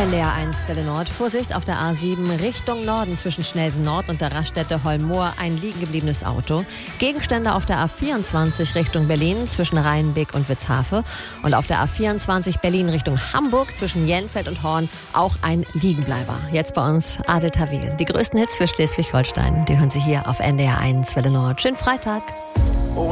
NDR 1 Welle Nord. Vorsicht auf der A7 Richtung Norden zwischen Schnelsen Nord und der Raststätte Holmoor ein liegen gebliebenes Auto. Gegenstände auf der A24 Richtung Berlin zwischen Rheinbeck und Witzhafe. Und auf der A24 Berlin Richtung Hamburg zwischen Jenfeld und Horn auch ein Liegenbleiber. Jetzt bei uns Adel Tawil. Die größten Hits für Schleswig-Holstein, die hören Sie hier auf NDR 1 Welle Nord. Schönen Freitag.